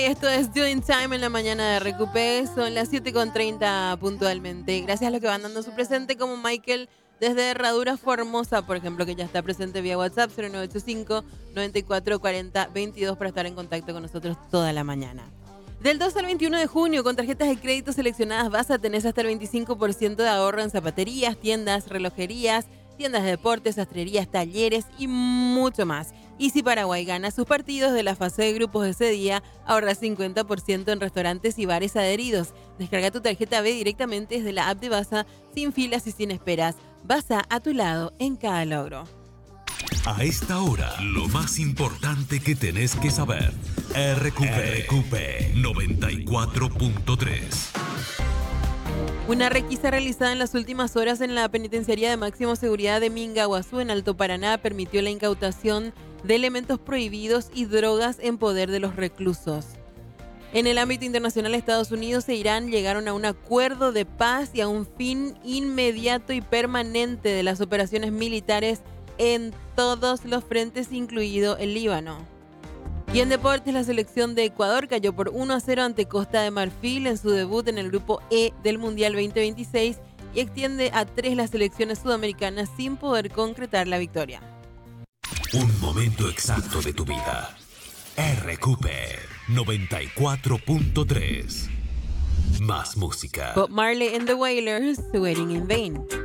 Esto es Doing Time en la mañana de Recupe. Son las 7:30 puntualmente. Gracias a los que van dando su presente, como Michael desde Herradura Formosa, por ejemplo, que ya está presente vía WhatsApp 0985-9440-22 para estar en contacto con nosotros toda la mañana. Del 2 al 21 de junio, con tarjetas de crédito seleccionadas, vas a tener hasta el 25% de ahorro en zapaterías, tiendas, relojerías, tiendas de deportes, sastrerías, talleres y mucho más. Easy Paraguay gana sus partidos de la fase de grupos ese día, ahorra 50% en restaurantes y bares adheridos. Descarga tu tarjeta B directamente desde la app de Baza, sin filas y sin esperas. Baza, a tu lado en cada logro. A esta hora, lo más importante que tenés que saber. RQP 94.3. Una requisa realizada en las últimas horas en la penitenciaría de máxima seguridad de Mingaguazú, en Alto Paraná, permitió la incautación de elementos prohibidos y drogas en poder de los reclusos. En el ámbito internacional, Estados Unidos e Irán llegaron a un acuerdo de paz y a un fin inmediato y permanente de las operaciones militares en todos los frentes, incluido el Líbano. Y en deportes, la selección de Ecuador cayó por 1-0 ante Costa de Marfil en su debut en el grupo E del Mundial 2026 y extiende a 3 las selecciones sudamericanas sin poder concretar la victoria. Un momento exacto de tu vida. RQP 94.3. Más música. Bob Marley and the Wailers, Waiting in Vain.